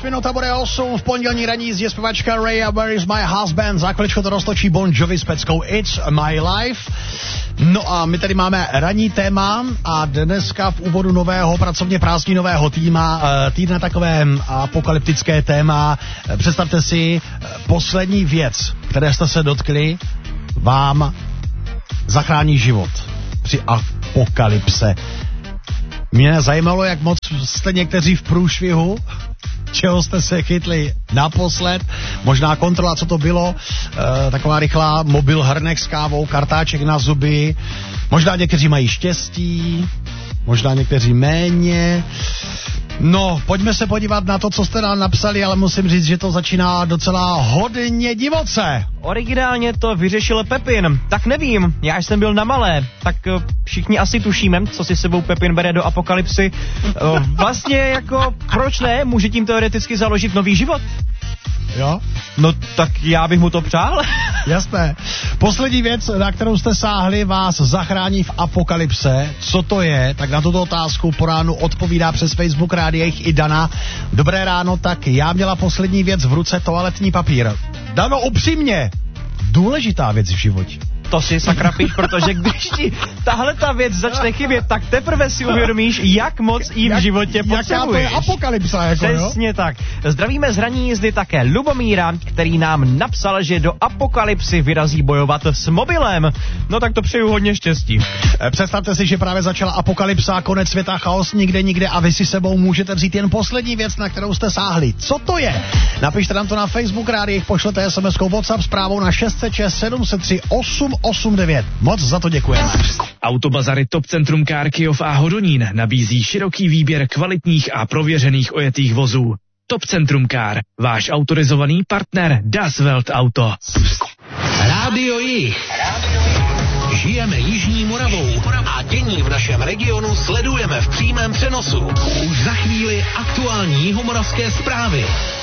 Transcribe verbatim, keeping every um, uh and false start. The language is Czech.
minuta bude osm, v pondělní raní jízdě zpěvačka Raya Where is my husband, za chviličku to roztočí Bon Jovi s peckou It's my life. No a my tady máme ranní téma a dneska v úvodu nového pracovně prázdninového týma, týdne takové apokalyptické téma. Představte si, poslední věc, které jste se dotkli, vám zachrání život při apokalypse. Mě zajímalo, jak moc jste někteří v průšvihu, čeho jste se chytli naposled, možná kontrola, co to bylo, e, taková rychlá mobil hrnek s kávou, kartáček na zuby, možná někteří mají štěstí, možná někteří méně. No, pojďme se podívat na to, co jste nám napsali, ale musím říct, že to začíná docela hodně divoce. Originálně to vyřešil Pepin. Tak nevím, já jsem byl na Malé, tak všichni asi tušíme, co si sebou Pepin bere do apokalypsy. Vlastně jako, proč ne, může tím teoreticky založit nový život. Jo? No tak já bych mu to přál. Jasné. Poslední věc, na kterou jste sáhli, vás zachrání v apokalypse. Co to je? Tak na tuto otázku po ránu odpovídá přes Facebook Rádiejch i Dana. Dobré ráno, tak já měla poslední věc v ruce, toaletní papír. Dano, upřímně, důležitá věc v životě. To si sakra píš, protože když ti tahle ta věc začne chybět, tak teprve si uvědomíš, jak moc jí v životě potřebuješ. Jaká to je apokalypsa, jako jo? Přesně tak. Zdravíme z hraní jízdy také Lubomíra, který nám napsal, že do apokalypsy vyrazí bojovat s mobilem. No tak to přeju hodně štěstí. Představte si, že právě začala apokalypsa, konec světa, chaos nikde, nikde a vy si sebou můžete vzít jen poslední věc, na kterou jste sáhli. Co to je? Napište nám to na Facebook Rádiích, pošlete es em eskou WhatsApp zprávou na šest set šest sedm set tři osm osm devět. Moc za to děkujeme. Autobazary Top Centrum Car Kyjov a Hodonín nabízí široký výběr kvalitních a prověřených ojetých vozů. Top Centrum Car, váš autorizovaný partner Das Welt Auto. Rádio Jih. Žijeme Jižní Moravou a dění v našem regionu sledujeme v přímém přenosu. Už za chvíli aktuální jihomoravské zprávy.